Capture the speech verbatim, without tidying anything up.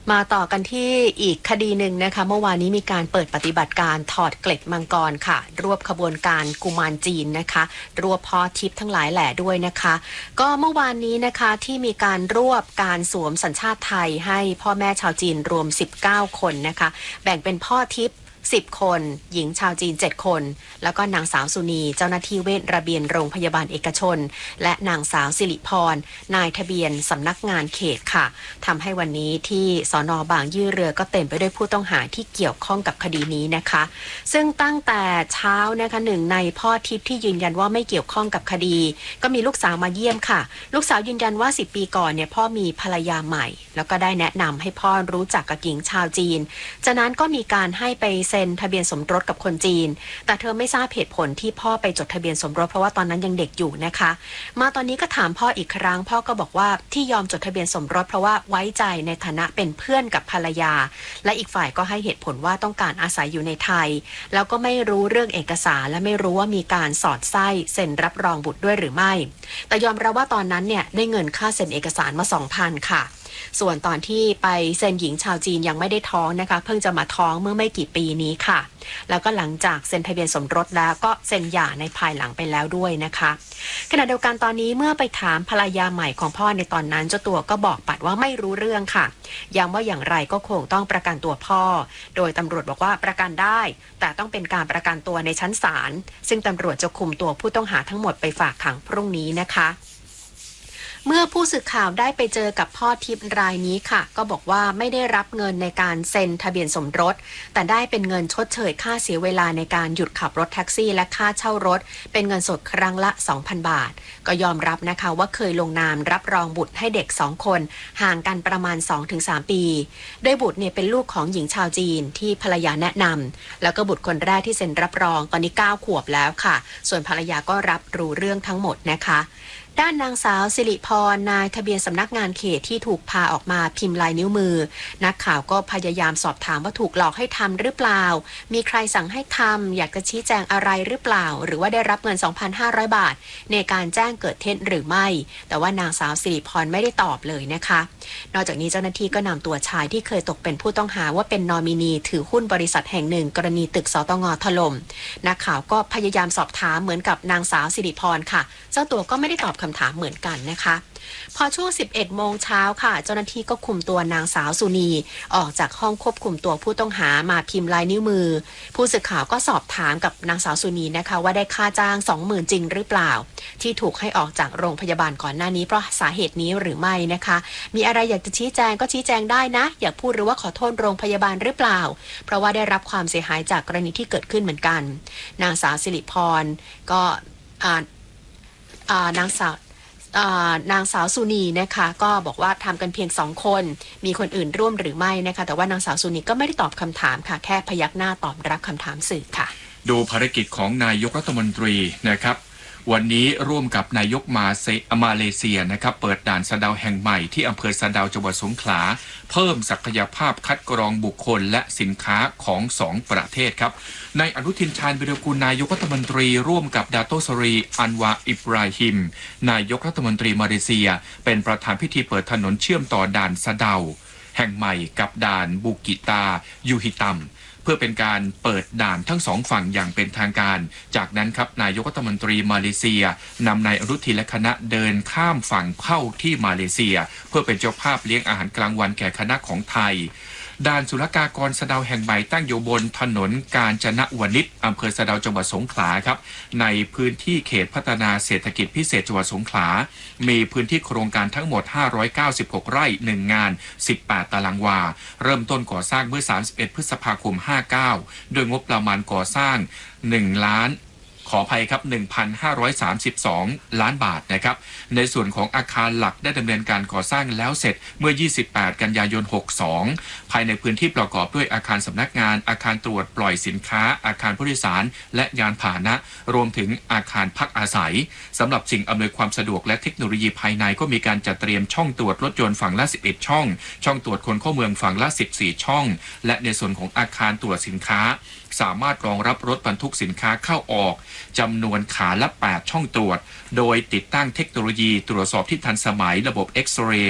มาต่อกันที่อีกคดีหนึ่งนะคะเมื่อวานนี้มีการเปิดปฏิบัติการถอดเกล็ดมังกรค่ะรวบขบวนการกุมารจีนนะคะรวบพ่อทิพย์ทั้งหลายแหล่ด้วยนะคะก็เมื่อวานนี้นะคะที่มีการรวบการสวมสัญชาติไทยให้พ่อแม่ชาวจีนรวมสิบเก้าคนนะคะแบ่งเป็นพ่อทิพย์สิบคนหญิงชาวจีนเจ็ดคนแล้วก็นางสาวสุนีเจ้าหน้าที่เวชระเบียนโรงพยาบาลเอกชนและนางสาวสิริพรนายทะเบียนสำนักงานเขตค่ะทำให้วันนี้ที่สน.บางยี่เรือก็เต็มไปด้วยผู้ต้องหาที่เกี่ยวข้องกับคดีนี้นะคะซึ่งตั้งแต่เช้านะคะหนึ่งในพ่อทิพย์ที่ยืนยันว่าไม่เกี่ยวข้องกับคดีก็มีลูกสาวมาเยี่ยมค่ะลูกสาวยืนยันว่าสิบปีก่อนเนี่ยพ่อมีภรรยาใหม่แล้วก็ได้แนะนำให้พ่อรู้จักกับหญิงชาวจีนจากนั้นก็มีการให้ไปเซ็นทะเบียนสมรสกับคนจีนแต่เธอไม่ทราบเหตุผลที่พ่อไปจดทะเบียนสมรสเพราะว่าตอนนั้นยังเด็กอยู่นะคะมาตอนนี้ก็ถามพ่ออีกครั้งพ่อก็บอกว่าที่ยอมจดทะเบียนสมรสเพราะว่าไว้ใจในฐานะเป็นเพื่อนกับภรรยาและอีกฝ่ายก็ให้เหตุผลว่าต้องการอาศัยอยู่ในไทยแล้วก็ไม่รู้เรื่องเอกสารและไม่รู้ว่ามีการสอดไส้เซ็นรับรองบุตรด้วยหรือไม่แต่ยอมรับว่าตอนนั้นเนี่ยได้เงินค่าเซ็นเอกสารมา สองพัน ค่ะส่วนตอนที่ไปเซ็นหญิงชาวจีนยังไม่ได้ท้องนะคะเพิ่งจะมาท้องเมื่อไม่กี่ปีนี้ค่ะแล้วก็หลังจากเซ็นทะเบียนสมรสแล้วก็เซ็นหย่าในภายหลังไปแล้วด้วยนะคะขณะเดียวกันตอนนี้เมื่อไปถามภรรยาใหม่ของพ่อในตอนนั้นเจ้าตัวก็บอกปัดว่าไม่รู้เรื่องค่ะย้ำว่าอย่างไรก็คงต้องประกันตัวพ่อโดยตำรวจบอกว่าประกันได้แต่ต้องเป็นการประกันตัวในชั้นศาลซึ่งตำรวจจะคุมตัวผู้ต้องหาทั้งหมดไปฝากขังพรุ่งนี้นะคะเมื่อผู้สื่อข่าวได้ไปเจอกับพ่อทิพย์รายนี้ค่ะก็บอกว่าไม่ได้รับเงินในการเซ็นทะเบียนสมรสแต่ได้เป็นเงินชดเชยค่าเสียเวลาในการหยุดขับรถแท็กซี่และค่าเช่ารถเป็นเงินสดครั้งละ สองพัน บาทก็ยอมรับนะคะว่าเคยลงนามรับรองบุตรให้เด็กสองคนห่างกันประมาณ สองถึงสาม ปีโดยบุตรเนี่ยเป็นลูกของหญิงชาวจีนที่ภรรยาแนะนำแล้วก็บุตรคนแรกที่เซ็นรับรองตอนนี้เก้าขวบแล้วค่ะส่วนภรรยาก็รับรู้เรื่องทั้งหมดนะคะด้านนางสาวสิริพรนายทะเบียนสำนักงานเขตที่ถูกพาออกมาพิมพ์ลายนิ้วมือนักข่าวก็พยายามสอบถามว่าถูกหลอกให้ทำหรือเปล่ามีใครสั่งให้ทำอยากจะชี้แจงอะไรหรือเปล่าหรือว่าได้รับเงิน สองพันห้าร้อย บาทในการแจ้งเกิดเท็จหรือไม่แต่ว่านางสาวสิริพรไม่ได้ตอบเลยนะคะนอกจากนี้เจ้าหน้าที่ก็นำตัวชายที่เคยตกเป็นผู้ต้องหาว่าเป็นนอมินีถือหุ้นบริษัทแห่งหนึ่งกรณีตึกสตง.ถล่มนักข่าวก็พยายามสอบถามเหมือนกับนางสาวสิริพรค่ะเจ้าตัวก็ไม่ได้ตอบคำถามเหมือนกันนะคะพอช่วง สิบเอ็ดโมงเช้าค่ะเจ้าหน้าที่ก็คุมตัวนางสาวสุนีออกจากห้องควบคุมตัวผู้ต้องหามาพิมพ์ลายนิ้วมือผู้สื่อข่าวก็สอบถามกับนางสาวสุนีนะคะว่าได้ค่าจ้าง สองหมื่น จริงหรือเปล่าที่ถูกให้ออกจากโรงพยาบาลก่อนหน้านี้เพราะสาเหตุนี้หรือไม่นะคะมีอะไรอยากจะชี้แจงก็ชี้แจงได้นะอยากพูดหรือว่าขอโทษโรงพยาบาลหรือเปล่าเพราะว่าได้รับความเสียหายจากกรณีที่เกิดขึ้นเหมือนกันนางสาวสิริพรก็อ่าอ่านางสาวนางสาวสุนีนะคะก็บอกว่าทำกันเพียงสองคนมีคนอื่นร่วมหรือไม่นะคะแต่ว่านางสาวสุนีก็ไม่ได้ตอบคำถามค่ะแค่พยักหน้าตอบรับคำถามสื่อค่ะดูภารกิจของนายกรัฐมนตรีนะครับวันนี้ร่วมกับนายกมาเซมาเลเซียนะครับเปิดด่านสะเดาแห่งใหม่ที่อำเภอสะเดาจังหวัดสงขลาเพิ่มศักยภาพคัดกรองบุคคลและสินค้าของสองประเทศครับนายอนุทินชาญวิรากูลนายกรัฐมนตรีร่วมกับดาโตสรีอันวาอิบราฮิมนายกรัฐมนตรีมาเลเซียเป็นประธานพิธีเปิดถนนเชื่อมต่อด่านสะเดาแห่งใหม่กับด่านบุกิตายูฮิตัมเพื่อเป็นการเปิดด่านทั้งสองฝั่งอย่างเป็นทางการจากนั้นครับนายกรัฐมนตรีมาเลเซียนำนายอนุทินและคณะเดินข้ามฝั่งเข้าที่มาเลเซียเพื่อเป็นเจ้าภาพเลี้ยงอาหารกลางวันแก่คณะของไทยด่านศุลกากรสะเดาแห่งใหม่ตั้งอยู่บนถนนกาญจนวนิชอำเภอสะเดาจังหวัดสงขลาครับในพื้นที่เขตพัฒนาเศรษฐกิจพิเศษจังหวัดสงขลามีพื้นที่โครงการทั้งหมดห้าร้อยเก้าสิบหกไร่หนึ่งงานสิบแปดตารางวาเริ่มต้นก่อสร้างเมื่อสามสิบเอ็ดพฤษภาคมห้าสิบเก้าโดยงบประมาณก่อสร้างหนึ่งล้านขออภัยครับ หนึ่งพันห้าร้อยสามสิบสอง ล้านบาทนะครับในส่วนของอาคารหลักได้ดำเนินการก่อสร้างแล้วเสร็จเมื่อยี่สิบแปดกันยายนหกสิบสองภายในพื้นที่ประกอบด้วยอาคารสำนักงานอาคารตรวจปล่อยสินค้าอาคารผู้โดยสารและยานพาหนะรวมถึงอาคารพักอาศัยสำหรับสิ่งอำนวยความสะดวกและเทคโนโลยีภายในก็มีการจัดเตรียมช่องตรวจรถยนต์ฝั่งละสิบเอ็ดช่องช่องตรวจคนเข้าเมืองฝั่งละสิบสี่ช่องและในส่วนของอาคารตรวจสินค้าสามารถรองรับรถบรรทุกสินค้าเข้าออกจำนวนขาละแปดช่องตรวจโดยติดตั้งเทคโนโลยีตรวจสอบที่ทันสมัยระบบเอ็กซเรย์